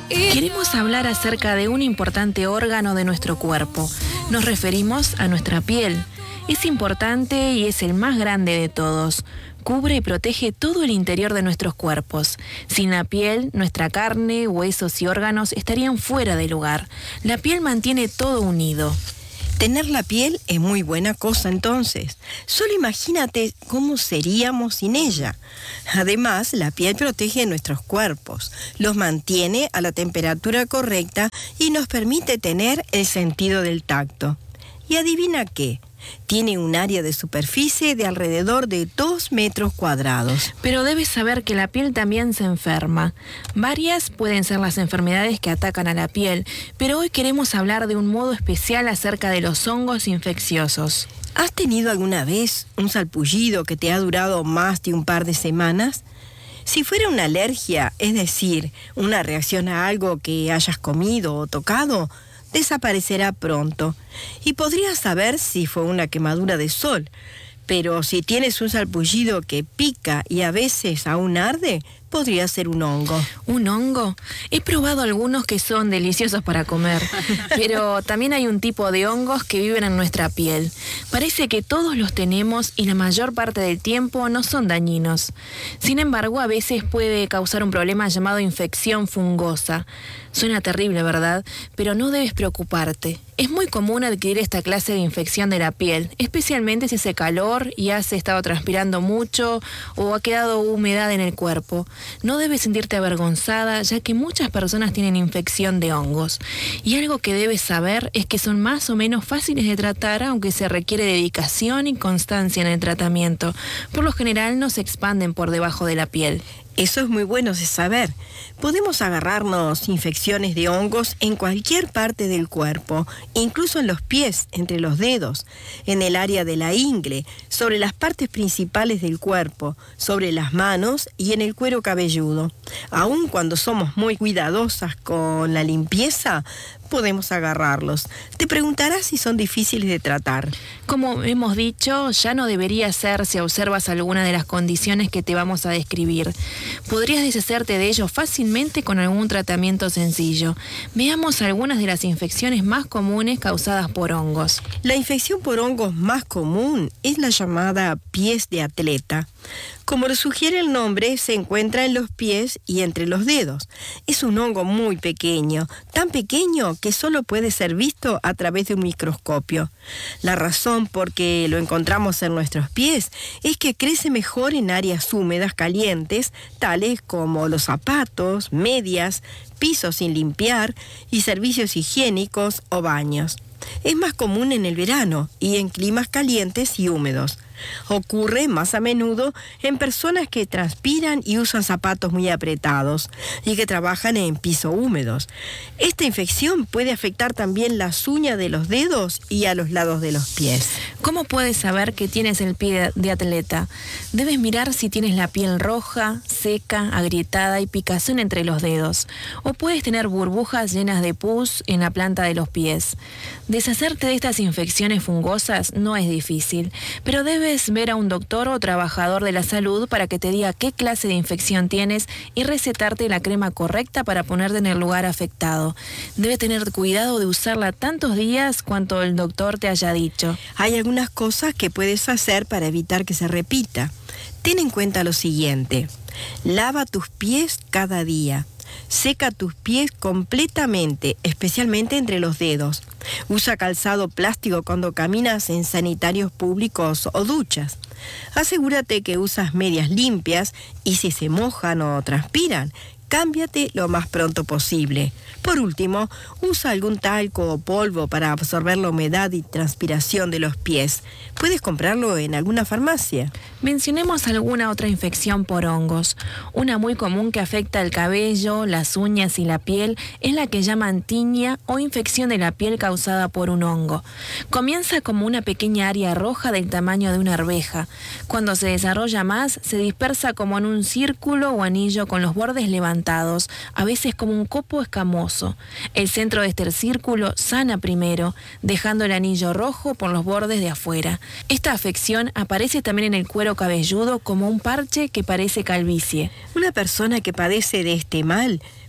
Queremos hablar acerca de un importante órgano de nuestro cuerpo. Nos referimos a nuestra piel. Es importante y es el más grande de todos. Cubre y protege todo el interior de nuestros cuerpos. Sin la piel, nuestra carne, huesos y órganos estarían fuera de lugar. La piel mantiene todo unido. Tener la piel es muy buena cosa entonces. Solo imagínate cómo seríamos sin ella. Además, la piel protege nuestros cuerpos, los mantiene a la temperatura correcta y nos permite tener el sentido del tacto. Y adivina qué, tiene un área de superficie de alrededor de 2 metros cuadrados. Pero debes saber que la piel también se enferma. Varias pueden ser las enfermedades que atacan a la piel, pero hoy queremos hablar de un modo especial acerca de los hongos infecciosos. ¿Has tenido alguna vez un salpullido que te ha durado más de un par de semanas? Si fuera una alergia, es decir, una reacción a algo que hayas comido o tocado, desaparecerá pronto y podrías saber si fue una quemadura de sol. Pero si tienes un salpullido que pica y a veces aún arde, podría ser un hongo. ¿Un hongo? He probado algunos que son deliciosos para comer, pero también hay un tipo de hongos que viven en nuestra piel. Parece que todos los tenemos y la mayor parte del tiempo no son dañinos. Sin embargo, a veces puede causar un problema llamado infección fungosa. Suena terrible, ¿verdad? Pero no debes preocuparte. Es muy común adquirir esta clase de infección de la piel, especialmente si hace calor y has estado transpirando mucho o ha quedado humedad en el cuerpo. No debes sentirte avergonzada, ya que muchas personas tienen infección de hongos. Y algo que debes saber es que son más o menos fáciles de tratar, aunque se requiere dedicación y constancia en el tratamiento. Por lo general no se expanden por debajo de la piel. Eso es muy bueno de saber. Podemos agarrarnos infecciones de hongos en cualquier parte del cuerpo, incluso en los pies, entre los dedos, en el área de la ingle, sobre las partes principales del cuerpo, sobre las manos y en el cuero cabelludo. Aun cuando somos muy cuidadosas con la limpieza, podemos agarrarlos. Te preguntarás si son difíciles de tratar. Como hemos dicho, ya no debería ser si observas alguna de las condiciones que te vamos a describir. Podrías deshacerte de ellos fácilmente con algún tratamiento sencillo. Veamos algunas de las infecciones más comunes causadas por hongos. La infección por hongos más común es la llamada pies de atleta. Como lo sugiere el nombre, se encuentra en los pies y entre los dedos. Es un hongo muy pequeño, tan pequeño que solo puede ser visto a través de un microscopio. La razón por que lo encontramos en nuestros pies es que crece mejor en áreas húmedas calientes, tales como los zapatos, medias, pisos sin limpiar y servicios higiénicos o baños. Es más común en el verano y en climas calientes y húmedos. Ocurre más a menudo en personas que transpiran y usan zapatos muy apretados y que trabajan en pisos húmedos. Esta infección puede afectar también las uñas de los dedos y a los lados de los pies. ¿Cómo puedes saber que tienes el pie de atleta? Debes mirar si tienes la piel roja, seca, agrietada y picazón entre los dedos. O puedes tener burbujas llenas de pus en la planta de los pies. Deshacerte de estas infecciones fungosas no es difícil, pero debes ver a un doctor o trabajador de la salud para que te diga qué clase de infección tienes y recetarte la crema correcta para ponerte en el lugar afectado. Debes tener cuidado de usarla tantos días cuanto el doctor te haya dicho. Hay algunas cosas que puedes hacer para evitar que se repita. Ten en cuenta lo siguiente: lava tus pies cada día. Seca tus pies completamente, especialmente entre los dedos. Usa calzado plástico cuando caminas en sanitarios públicos o duchas. Asegúrate que usas medias limpias y si se mojan o transpiran, cámbiate lo más pronto posible. Por último, usa algún talco o polvo para absorber la humedad y transpiración de los pies. Puedes comprarlo en alguna farmacia. Mencionemos alguna otra infección por hongos. Una muy común que afecta el cabello, las uñas y la piel es la que llaman tiña o infección de la piel causada por un hongo. Comienza como una pequeña área roja del tamaño de una arveja. Cuando se desarrolla más, se dispersa como en un círculo o anillo con los bordes levantados, a veces como un copo escamoso. El centro de este círculo sana primero, dejando el anillo rojo por los bordes de afuera. Esta afección aparece también en el cuero cabelludo como un parche que parece calvicie. Una persona que padece de este mal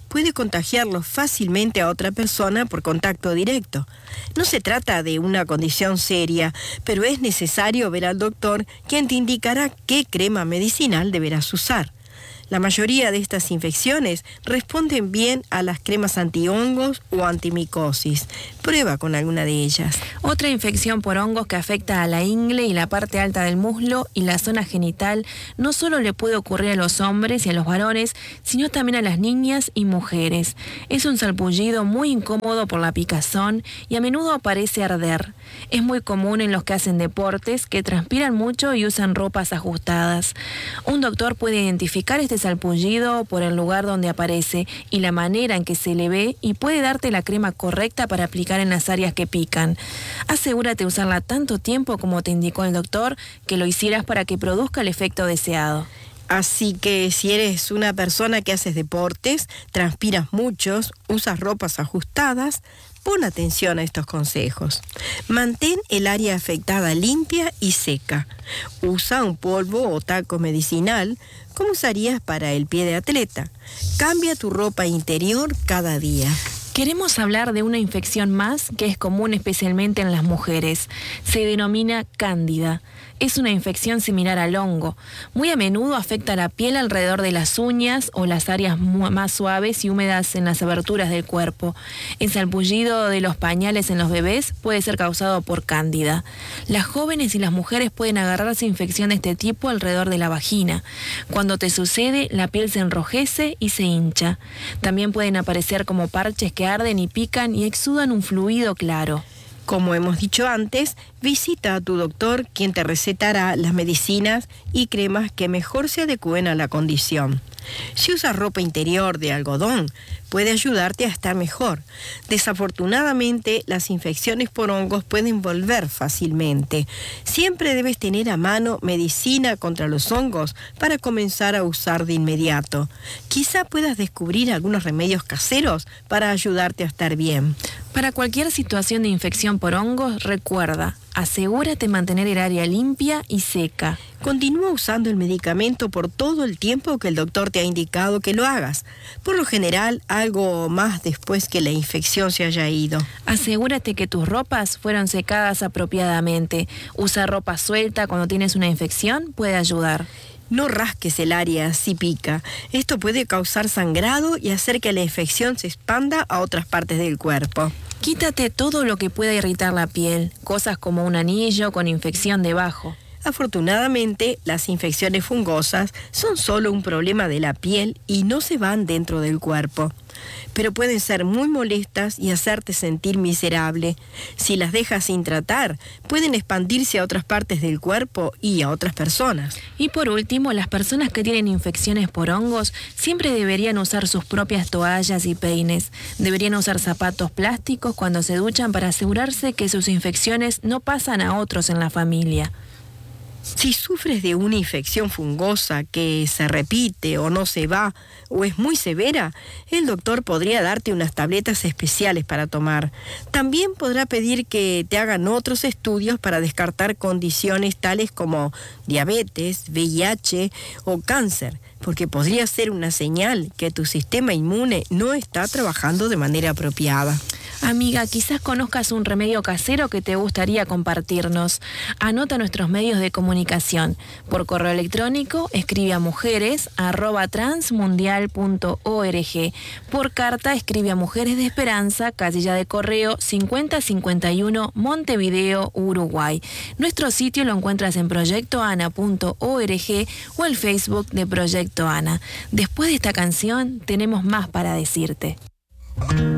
puede contagiarlo fácilmente a otra persona por contacto directo. No se trata de una condición seria, pero es necesario ver al doctor, quien te indicará qué crema medicinal deberás usar. La mayoría de estas infecciones responden bien a las cremas antihongos o antimicosis. Prueba con alguna de ellas. Otra infección por hongos que afecta a la ingle y la parte alta del muslo y la zona genital no solo le puede ocurrir a los hombres y a los varones, sino también a las niñas y mujeres. Es un salpullido muy incómodo por la picazón y a menudo parece arder. Es muy común en los que hacen deportes, que transpiran mucho y usan ropas ajustadas. Un doctor puede identificar este salpullido por el lugar donde aparece y la manera en que se le ve y puede darte la crema correcta para aplicar en las áreas que pican. Asegúrate de usarla tanto tiempo como te indicó el doctor, que lo hicieras para que produzca el efecto deseado. Así que si eres una persona que haces deportes, transpiras muchos, usas ropas ajustadas, pon atención a estos consejos. Mantén el área afectada limpia y seca. Usa un polvo o talco medicinal, como usarías para el pie de atleta. Cambia tu ropa interior cada día. Queremos hablar de una infección más que es común especialmente en las mujeres. Se denomina cándida. Es una infección similar al hongo. Muy a menudo afecta la piel alrededor de las uñas o las áreas más suaves y húmedas en las aberturas del cuerpo. El salpullido de los pañales en los bebés puede ser causado por cándida. Las jóvenes y las mujeres pueden agarrarse infección de este tipo alrededor de la vagina. Cuando te sucede, la piel se enrojece y se hincha. También pueden aparecer como parches que arden y pican y exudan un fluido claro. Como hemos dicho antes, visita a tu doctor, quien te recetará las medicinas y cremas que mejor se adecúen a la condición. Si usas ropa interior de algodón, puede ayudarte a estar mejor. Desafortunadamente, las infecciones por hongos pueden volver fácilmente. Siempre debes tener a mano medicina contra los hongos para comenzar a usar de inmediato. Quizá puedas descubrir algunos remedios caseros para ayudarte a estar bien. Para cualquier situación de infección por hongos, recuerda, asegúrate de mantener el área limpia y seca. Continúa usando el medicamento por todo el tiempo que el doctor te ha indicado que lo hagas. Por lo general, algo más después que la infección se haya ido. Asegúrate que tus ropas fueron secadas apropiadamente. Usar ropa suelta cuando tienes una infección puede ayudar. No rasques el área si pica. Esto puede causar sangrado y hacer que la infección se expanda a otras partes del cuerpo. Quítate todo lo que pueda irritar la piel, cosas como un anillo con infección debajo. Afortunadamente, las infecciones fungosas son solo un problema de la piel y no se van dentro del cuerpo. Pero pueden ser muy molestas y hacerte sentir miserable. Si las dejas sin tratar, pueden expandirse a otras partes del cuerpo y a otras personas. Y por último, las personas que tienen infecciones por hongos siempre deberían usar sus propias toallas y peines. Deberían usar zapatos plásticos cuando se duchan para asegurarse que sus infecciones no pasan a otros en la familia. Si sufres de una infección fungosa que se repite o no se va o es muy severa, el doctor podría darte unas tabletas especiales para tomar. También podrá pedir que te hagan otros estudios para descartar condiciones tales como diabetes, VIH o cáncer, porque podría ser una señal que tu sistema inmune no está trabajando de manera apropiada. Amiga, quizás conozcas un remedio casero que te gustaría compartirnos. Anota nuestros medios de comunicación. Por correo electrónico, escribe a mujeres@transmundial.org. Por carta, escribe a Mujeres de Esperanza, casilla de correo 5051, Montevideo, Uruguay. Nuestro sitio lo encuentras en proyectoana.org o el Facebook de Proyecto Ana. Después de esta canción, tenemos más para decirte.